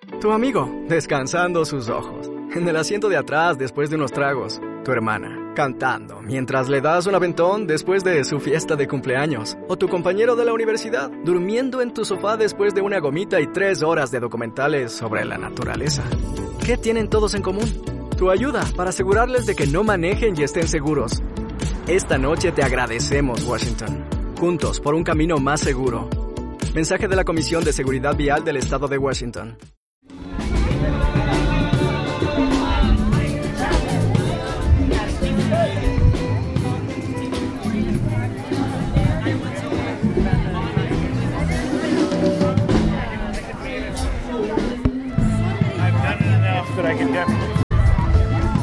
Tu amigo, descansando sus ojos. En el asiento de atrás, después de unos tragos. Tu hermana, cantando, mientras le das un aventón después de su fiesta de cumpleaños. O tu compañero de la universidad, durmiendo en tu sofá después de una gomita y 3 horas de documentales sobre la naturaleza. ¿Qué tienen todos en común? Tu ayuda para asegurarles de que no manejen y estén seguros. Esta noche te agradecemos, Washington. Juntos por un camino más seguro. Mensaje de la Comisión de Seguridad Vial del Estado de Washington.